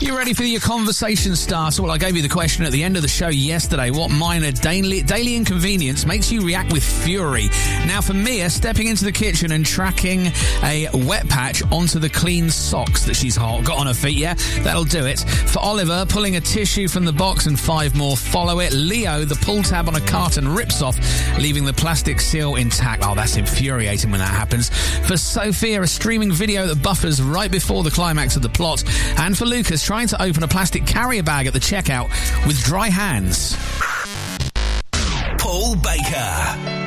you ready for your conversation starter? Well, I gave you the question at the end of the show yesterday. What minor daily inconvenience makes you react with fury? Now, for Mia, stepping into the kitchen and tracking a wet patch onto the clean socks that she's got on her feet, yeah, that'll do it. For Oliver, pulling a tissue from the box and 5 more follow it. Leo, the pull tab on a carton rips off, leaving the plastic seal intact. Oh, that's infuriating when that happens. For Sophia, a streaming video that buffers right before the climax of the plot. And for Lucas, trying to open a plastic carrier bag at the checkout with dry hands. Paul Baker.